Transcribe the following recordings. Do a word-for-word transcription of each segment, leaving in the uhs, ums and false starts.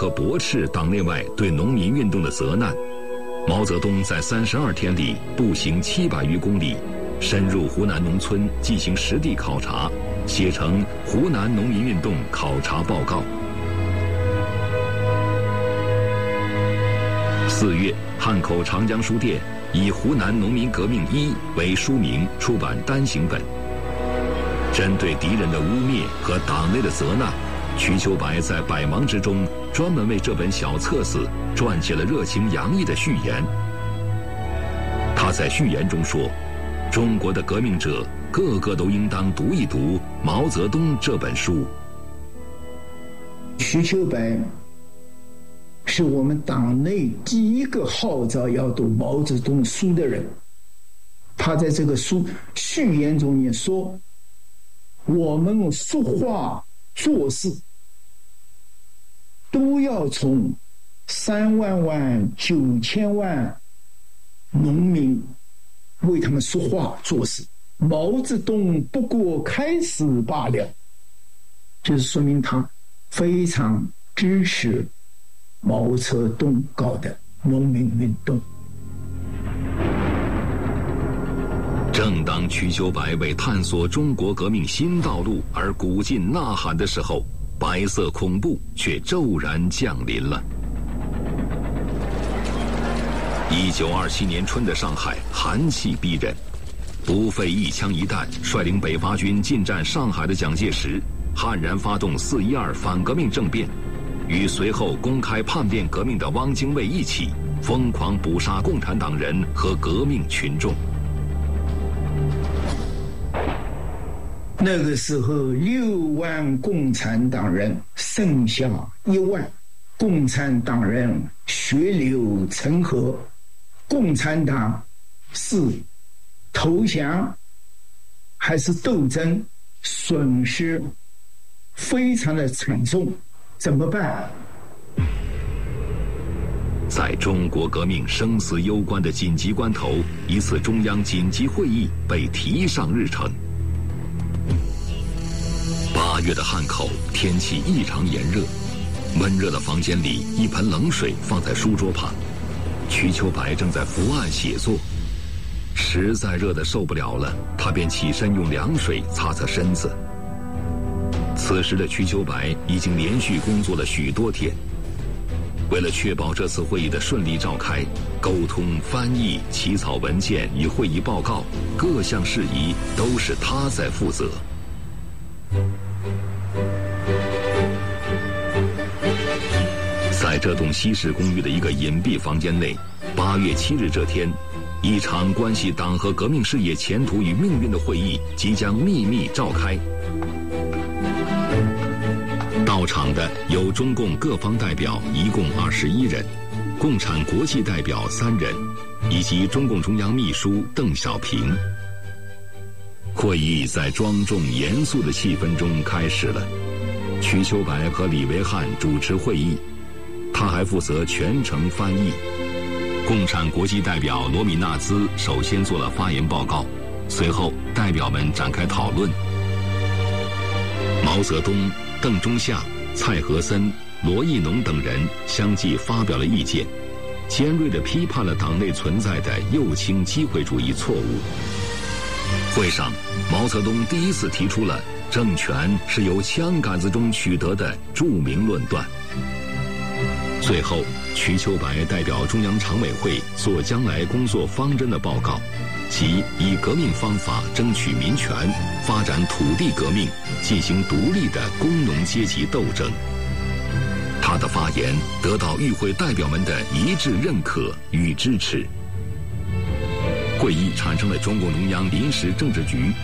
可驳斥党内外对农民运动的责难，毛泽东在三十二天里步行七百余公里，深入湖南农村进行实地考察，写成《湖南农民运动考察报告》。四月，汉口长江书店以《湖南农民革命一》为书名出版单行本。针对敌人的污蔑和党内的责难，瞿秋白在百忙之中专门为这本小册子撰写了热情洋溢的序言。他在序言中说，中国的革命者个个都应当读一读毛泽东这本书。 瞿秋白是我们党内第一个号召要读毛泽东书的人。他在这个书序言中也说，我们说话做事都要从三万万九千万农民为他们说话做事，毛泽东不过开始罢了，就是说明他非常支持毛泽东搞的农民运动。 正当瞿秋白为探索中国革命新道路而鼓劲呐喊的时候，白色恐怖却骤然降临了。一九二七年春的上海寒气逼人，不费一枪一弹率领北伐军进占上海的蒋介石，悍然发动四一二反革命政变，与随后公开叛变革命的汪精卫一起，疯狂捕杀共产党人和革命群众。 那个时候六万共产党人剩下一万，共产党人血流成河，共产党是投降还是斗争，损失非常的惨重，怎么办？ 在中国革命生死攸关的紧急关头，一次中央紧急会议被提上日程。八月的汉口天气异常炎热，闷热的房间里，一盆冷水放在书桌旁，瞿秋白正在伏案写作，实在热得受不了了，他便起身用凉水擦擦身子。此时的瞿秋白已经连续工作了许多天，为了确保这次会议的顺利召开，沟通、翻译、起草文件与会议报告各项事宜都是他在负责。在这栋西式公寓的一个隐蔽房间内，八月七日这天，一场关系党和革命事业前途与命运的会议即将秘密召开。到场的有中共各方代表一共二十一人，共产国际代表三人，以及中共中央秘书邓小平。会议在庄重严肃的气氛中开始了。瞿秋白和李维汉主持会议，他还负责全程翻译。共产国际代表罗米纳兹首先做了发言报告，随后代表们展开讨论。毛泽东、邓中夏、蔡和森、罗亦农等人相继发表了意见，尖锐地批判了党内存在的右倾机会主义错误。会上，毛泽东第一次提出了政权是由枪杆子中取得的著名论断。最后，瞿秋白代表中央常委会做将来工作方针的报告，即以革命方法争取民权，发展土地革命，进行独立的工农阶级斗争。他的发言得到与会代表们的一致认可与支持。会议产生了中共中央临时政治局。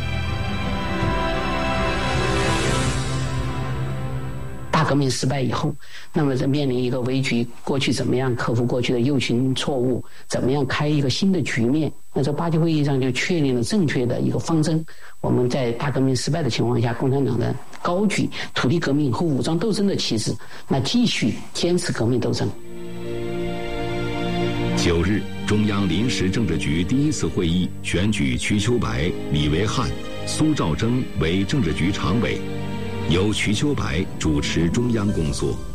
大革命失败以后，那么面临一个危局，过去怎么样克服过去的右倾错误，怎么样开一个新的局面，那这八届会议上就确定了正确的一个方针。我们在大革命失败的情况下，共产党的高举土地革命和武装斗争的旗帜，那继续坚持革命斗争。 九日，中央临时政治局第一次会议选举瞿秋白、李维汉、苏兆征为政治局常委，由瞿秋白主持中央工作。